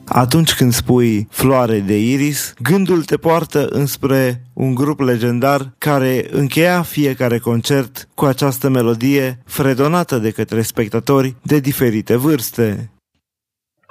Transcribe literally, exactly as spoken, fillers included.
Atunci când spui floare de iris, gândul te poartă înspre un grup legendar care încheia fiecare concert cu această melodie fredonată de către spectatori de diferite vârste.